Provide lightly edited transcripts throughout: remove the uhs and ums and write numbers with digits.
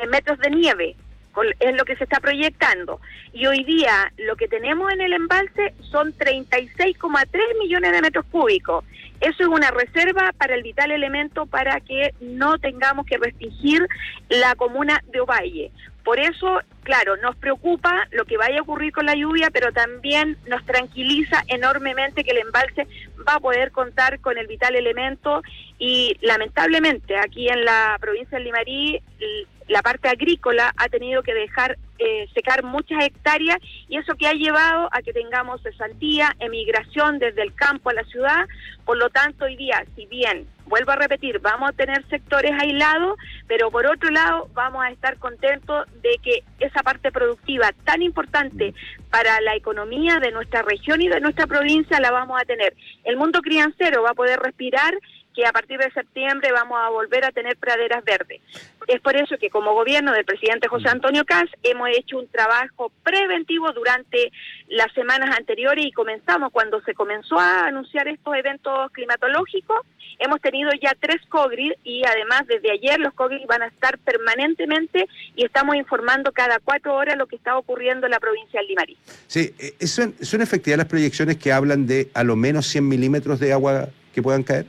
metros de nieve, es lo que se está proyectando. Y hoy día lo que tenemos en el embalse son 36,3 millones de metros cúbicos. Eso es una reserva para el vital elemento para que no tengamos que restringir la comuna de Ovalle. Por eso, claro, nos preocupa lo que vaya a ocurrir con la lluvia, pero también nos tranquiliza enormemente que el embalse va a poder contar con el vital elemento y lamentablemente aquí en la provincia de Limarí la parte agrícola ha tenido que dejar secar muchas hectáreas y eso que ha llevado a que tengamos cesantía, emigración desde el campo a la ciudad. Por lo tanto, hoy día, si bien, vuelvo a repetir, vamos a tener sectores aislados, pero por otro lado vamos a estar contentos de que esa parte productiva tan importante para la economía de nuestra región y de nuestra provincia la vamos a tener. El mundo criancero va a poder respirar, que a partir de septiembre vamos a volver a tener praderas verdes. Es por eso que como gobierno del presidente José Antonio Kast hemos hecho un trabajo preventivo durante las semanas anteriores y comenzamos cuando se comenzó a anunciar estos eventos climatológicos. Hemos tenido ya 3 COGRI y además desde ayer los COGRI van a estar permanentemente y estamos informando cada 4 horas lo que está ocurriendo en la provincia del Limarí. Sí, ¿son efectivas las proyecciones que hablan de a lo menos 100 milímetros de agua que puedan caer?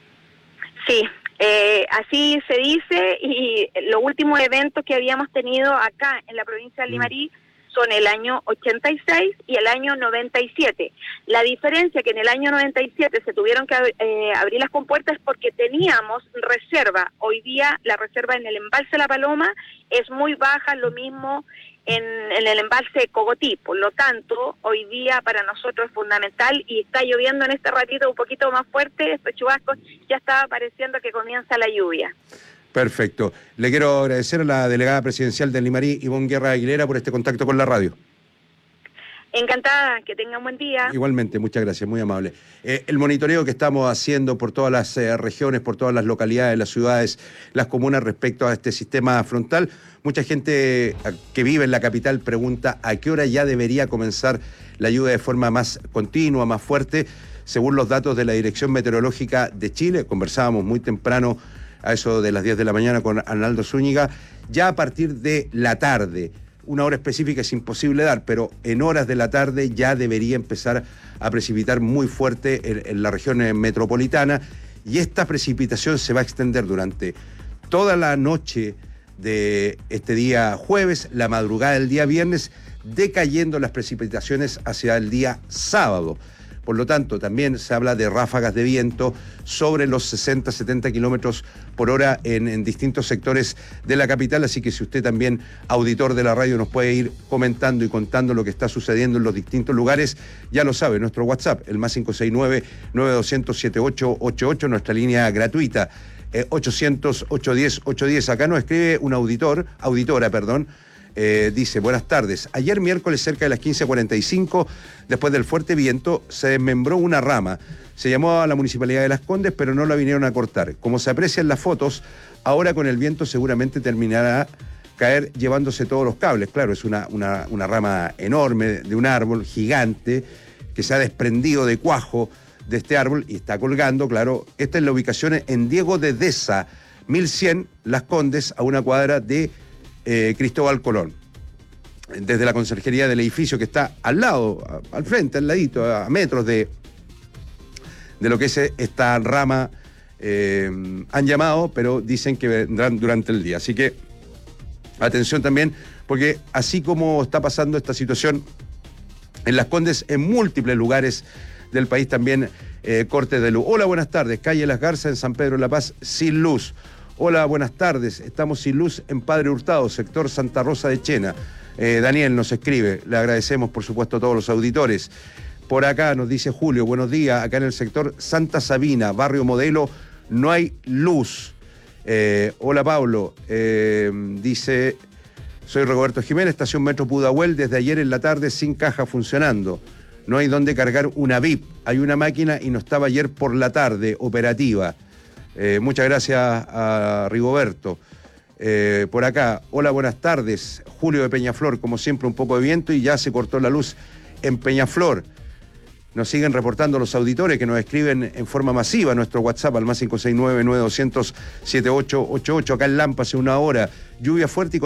Sí, así se dice y los últimos eventos que habíamos tenido acá en la provincia de Limarí son el año 86 y el año 97. La diferencia que en el año 97 se tuvieron que abrir las compuertas es porque teníamos reserva. Hoy día la reserva en el embalse La Paloma es muy baja, lo mismo en el embalse Cogotí. Por lo tanto, hoy día para nosotros es fundamental y está lloviendo en este ratito un poquito más fuerte, estos chubascos, ya estaba pareciendo que comienza la lluvia. Perfecto. Le quiero agradecer a la delegada presidencial del Limarí, Ivonne Guerra Aguilera, por este contacto con la radio. Encantada, que tengan buen día. Igualmente, muchas gracias, muy amable. El monitoreo que estamos haciendo por todas las regiones, por todas las localidades, las ciudades, las comunas respecto a este sistema frontal, mucha gente que vive en la capital pregunta a qué hora ya debería comenzar la lluvia de forma más continua, más fuerte. Según los datos de la Dirección Meteorológica de Chile, conversábamos muy temprano a eso de las 10 de la mañana con Arnaldo Zúñiga, ya a partir de la tarde, una hora específica es imposible dar, pero en horas de la tarde ya debería empezar a precipitar muy fuerte en la región metropolitana y esta precipitación se va a extender durante toda la noche de este día jueves, la madrugada del día viernes, decayendo las precipitaciones hacia el día sábado. Por lo tanto, también se habla de ráfagas de viento sobre los 60-70 kilómetros por hora en distintos sectores de la capital. Así que si usted también, auditor de la radio, nos puede ir comentando y contando lo que está sucediendo en los distintos lugares, ya lo sabe, nuestro WhatsApp, el más 569-9200-7888, nuestra línea gratuita, 800-810-810. Acá nos escribe un auditora, dice, buenas tardes. Ayer miércoles cerca de las 15:45, después del fuerte viento, se desmembró una rama. Se llamó a la Municipalidad de Las Condes, pero no la vinieron a cortar. Como se aprecia en las fotos, ahora con el viento seguramente terminará caer llevándose todos los cables. Claro, es una rama enorme de un árbol gigante que se ha desprendido de cuajo de este árbol y está colgando, claro. Esta es la ubicación en Diego de Deza, 1100, Las Condes, a una cuadra de Cristóbal Colón. Desde la conserjería del edificio que está al lado, al frente, al ladito, a metros de lo que es esta rama, han llamado, pero dicen que vendrán durante el día. Así que atención también, porque así como está pasando esta situación en Las Condes, en múltiples lugares del país también cortes de luz. Hola, buenas tardes. Calle Las Garzas en San Pedro de la Paz, sin luz. Hola, buenas tardes. Estamos sin luz en Padre Hurtado, sector Santa Rosa de Chena. Daniel nos escribe. Le agradecemos, por supuesto, a todos los auditores. Por acá nos dice Julio, buenos días. Acá en el sector Santa Sabina, barrio Modelo, no hay luz. Hola, Pablo. Dice, soy Roberto Jiménez, estación Metro Pudahuel, desde ayer en la tarde sin caja funcionando. No hay dónde cargar una VIP. Hay una máquina y no estaba ayer por la tarde operativa. Muchas gracias a Rigoberto. Por acá, hola, buenas tardes. Julio de Peñaflor, como siempre un poco de viento y ya se cortó la luz en Peñaflor. Nos siguen reportando los auditores que nos escriben en forma masiva a nuestro WhatsApp al más 569-9200-7888. Acá en Lampa hace una hora, lluvia fuerte y